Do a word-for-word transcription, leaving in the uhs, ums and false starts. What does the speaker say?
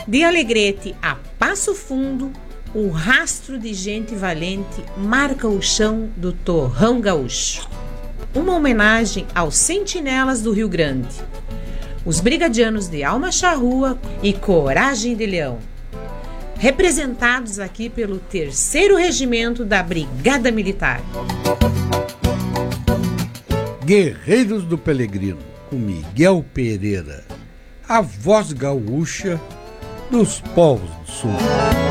De Alegrete a Passo Fundo, o rastro de gente valente marca o chão do torrão gaúcho. Uma homenagem aos sentinelas do Rio Grande, os brigadianos de alma charrua e coragem de leão, representados aqui pelo terceiro Regimento da Brigada Militar. Guerreiros do Pelegrino, com Miguel Pereira, a voz gaúcha dos povos do Sul.